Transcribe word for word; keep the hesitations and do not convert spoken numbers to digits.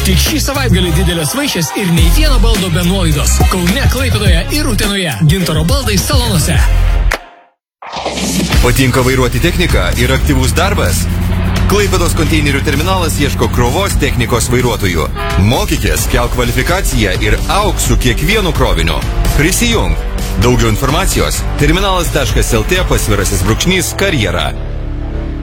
Tik šį savaitgalį didelės vaišės ir nei vieno baldo be nuolaidos. Kaune, Klaipėdoje ir Utenoje. Gintaro baldai salonuose. Patinka vairuoti techniką ir aktyvus darbas? Klaipėdos konteinerių terminalas ieško krovos technikos vairuotojų. Mokykės, kelk kvalifikaciją ir auk su kiekvienu kroviniu. Prisijung. Daugiau informacijos terminalas taškas lt pasvirasis brūkšnys karjera.